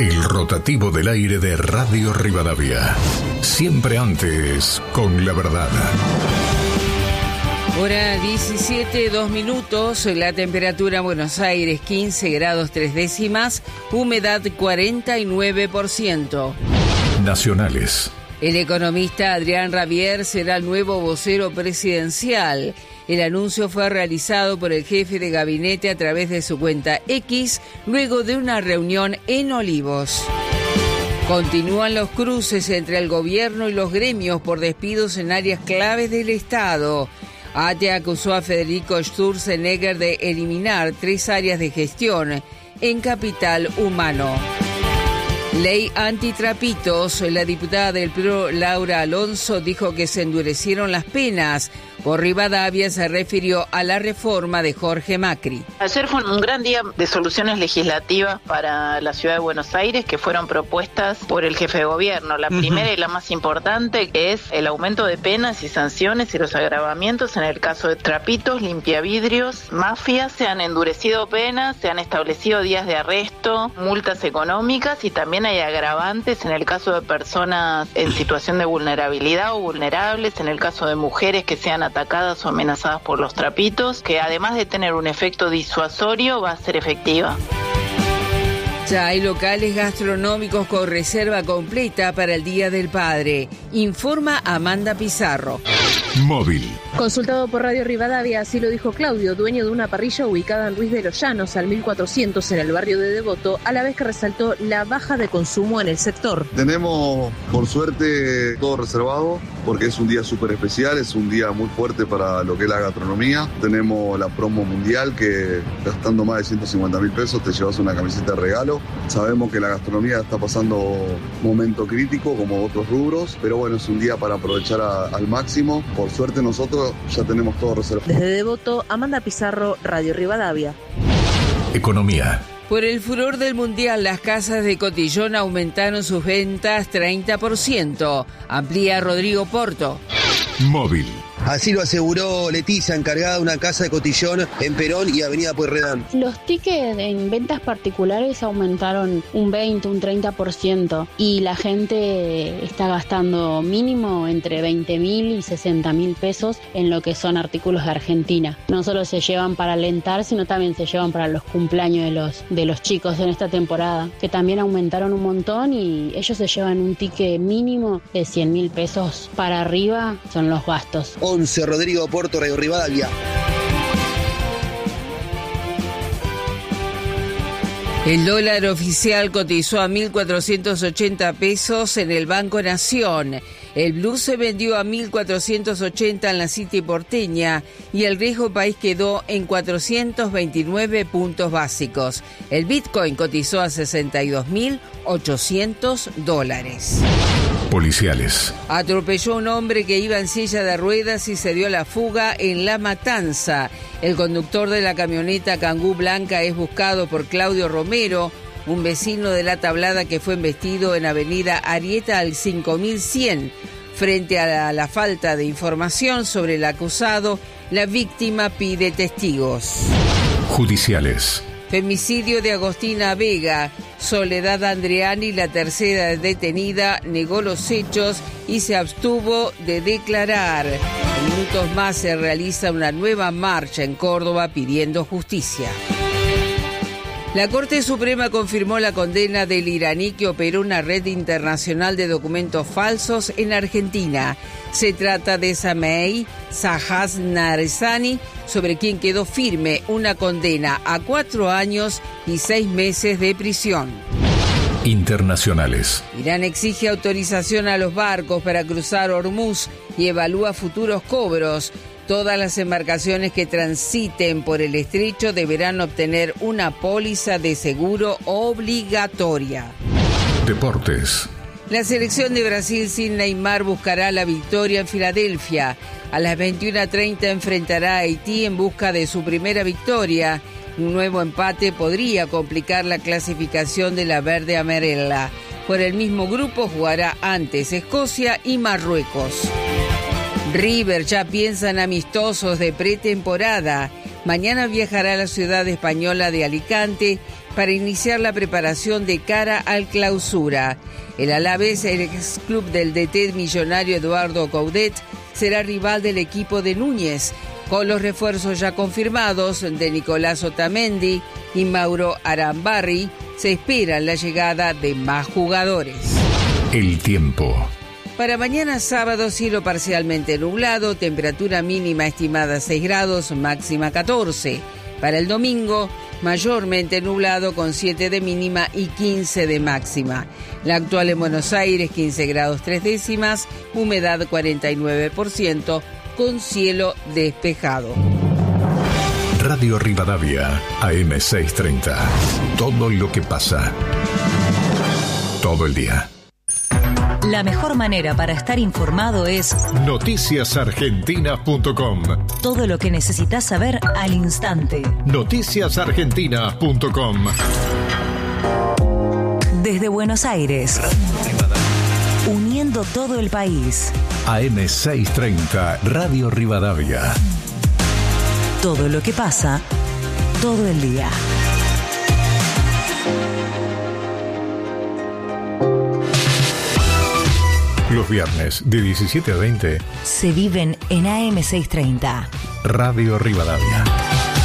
El rotativo del aire de Radio Rivadavia. Siempre antes, con la verdad. Hora 17, 2 minutos, la temperatura en Buenos Aires 15 grados 3 décimas, humedad 49%. Nacionales. El economista Adrián Rabier será el nuevo vocero presidencial. El anuncio fue realizado por el jefe de gabinete a través de su cuenta X, luego de una reunión en Olivos. Continúan los cruces entre el gobierno y los gremios por despidos en áreas claves del Estado. ATE acusó a Federico Sturzenegger de eliminar 3 áreas de gestión en Capital Humano. Ley antitrapitos. La diputada del PRO, Laura Alonso, dijo que se endurecieron las penas. Por Rivadavia se refirió a la reforma de Jorge Macri. Ayer fue un gran día de soluciones legislativas para la ciudad de Buenos Aires que fueron propuestas por el jefe de gobierno. La primera y la más importante es el aumento de penas y sanciones y los agravamientos en el caso de trapitos, limpiavidrios, mafias. Se han endurecido penas, se han establecido días de arresto, multas económicas y también hay agravantes en el caso de personas en situación de vulnerabilidad o vulnerables, en el caso de mujeres que sean atacadas o amenazadas por los trapitos, que además de tener un efecto disuasorio va a ser efectiva. Ya hay locales gastronómicos con reserva completa para el Día del Padre, informa Amanda Pizarro. Móvil. Consultado por Radio Rivadavia, así lo dijo Claudio, dueño de una parrilla ubicada en Ruiz de los Llanos, al 1400 en el barrio de Devoto, a la vez que resaltó la baja de consumo en el sector. Tenemos, por suerte, todo reservado, porque es un día súper especial, es un día muy fuerte para lo que es la gastronomía. Tenemos la promo mundial que, gastando más de 150.000 pesos, te llevas una camiseta de regalo. Sabemos que la gastronomía está pasando un momento crítico, como otros rubros, pero bueno, es un día para aprovechar al máximo. Por suerte nosotros ya tenemos todo reservado. Desde Devoto, Amanda Pizarro, Radio Rivadavia. Economía. Por el furor del Mundial, las casas de Cotillón aumentaron sus ventas 30%. Amplía Rodrigo Porto. Móvil. Así lo aseguró Leticia, encargada de una casa de Cotillón en Perón y Avenida Pueyrredón. Los tickets en ventas particulares aumentaron un 20, un 30% y la gente está gastando mínimo entre 20.000 y 60.000 pesos en lo que son artículos de Argentina. No solo se llevan para alentar, sino también se llevan para los cumpleaños de los chicos en esta temporada, que también aumentaron un montón y ellos se llevan un ticket mínimo de 100.000 pesos para arriba, son los gastos. 11, Rodrigo Porto, Radio Rivadavia. El dólar oficial cotizó a 1.480 pesos en el Banco Nación. El blue se vendió a 1.480 en la City porteña y el riesgo país quedó en 429 puntos básicos. El Bitcoin cotizó a $62.800. Policiales. Atropelló a un hombre que iba en silla de ruedas y se dio a la fuga en La Matanza. El conductor de la camioneta Kangoo blanca es buscado por Claudio Romero, un vecino de La Tablada que fue embestido en Avenida Arieta al 5100. Frente a la falta de información sobre el acusado, la víctima pide testigos. Judiciales. Femicidio de Agostina Vega. Soledad Andreani, la tercera detenida, negó los hechos y se abstuvo de declarar. En minutos más se realiza una nueva marcha en Córdoba pidiendo justicia. La Corte Suprema confirmó la condena del iraní que operó una red internacional de documentos falsos en Argentina. Se trata de Sameh Sahaz Narzani, sobre quien quedó firme una condena a 4 años y 6 meses de prisión. Internacionales. Irán exige autorización a los barcos para cruzar Hormuz y evalúa futuros cobros. Todas las embarcaciones que transiten por el estrecho deberán obtener una póliza de seguro obligatoria. Deportes. La selección de Brasil sin Neymar buscará la victoria en Filadelfia. A las 21:30 enfrentará a Haití en busca de su primera victoria. Un nuevo empate podría complicar la clasificación de la verde amarela. Por el mismo grupo jugará antes Escocia y Marruecos. River ya piensa en amistosos de pretemporada. Mañana viajará a la ciudad española de Alicante para iniciar la preparación de cara al Clausura. El Alavés, el ex club del DT millonario Eduardo Coudet, será rival del equipo de Núñez, con los refuerzos ya confirmados de Nicolás Otamendi y Mauro Arambarri. Se espera la llegada de más jugadores. El tiempo. Para mañana sábado, cielo parcialmente nublado, temperatura mínima estimada 6 grados, máxima 14. Para el domingo, mayormente nublado con 7 de mínima y 15 de máxima. La actual en Buenos Aires, 15 grados 3 décimas, humedad 49%, con cielo despejado. Radio Rivadavia, AM 630. Todo lo que pasa. Todo el día. La mejor manera para estar informado es noticiasargentinas.com. Todo lo que necesitas saber al instante. Noticiasargentinas.com. Desde Buenos Aires, uniendo todo el país. AM 630, Radio Rivadavia. Todo lo que pasa, todo el día. Los viernes de 17 a 20 se viven en AM 630. Radio Rivadavia.